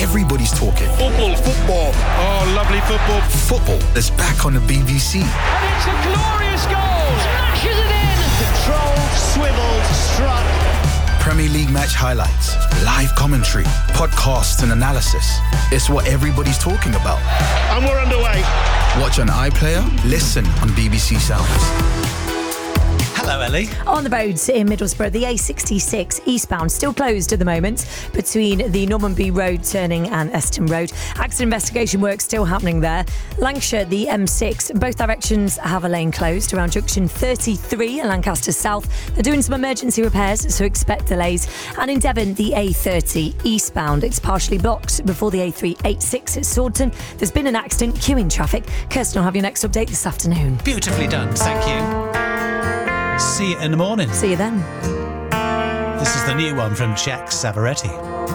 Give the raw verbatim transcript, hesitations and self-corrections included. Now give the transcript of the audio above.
everybody's talking. Football, football. Oh, lovely football. Football that's back on the B B C. And it's a glorious goal. Smashes it in. Controlled, swiveled, struck. Premier League match highlights, live commentary, podcasts and analysis. It's what everybody's talking about. And we're underway. Watch on iPlayer, listen on B B C Sounds. Hello, Ellie. On the roads in Middlesbrough, the A sixty-six eastbound still closed at the moment between the Normanby Road turning and Eston Road. Accident investigation work still happening there. Lancashire, the M six, both directions have a lane closed around junction thirty-three in Lancaster South. They're doing some emergency repairs, so expect delays. And in Devon, the A thirty eastbound, it's partially blocked before the A three eighty-six at Swordton. There's been an accident, queuing traffic. Kirsten will have your next update this afternoon. Beautifully done, thank you. See you in the morning. See you then. This is the new one from Jack Savaretti.